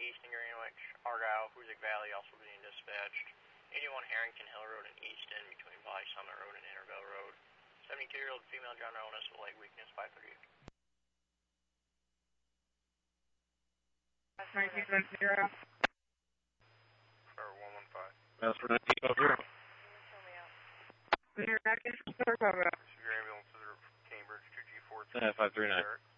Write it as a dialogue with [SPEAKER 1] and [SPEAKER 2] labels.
[SPEAKER 1] East in Greenwich, Argyle, Hoosick Valley also being dispatched. 81 Harrington Hill Road in Easton between Valley Summit Road and Intervale Road. 72-year-old female general illness with leg weakness, 538.
[SPEAKER 2] 1910.
[SPEAKER 1] For 115.
[SPEAKER 3] That's for 1910.
[SPEAKER 2] Your ambulance to Cambridge, 2G4.
[SPEAKER 3] 539.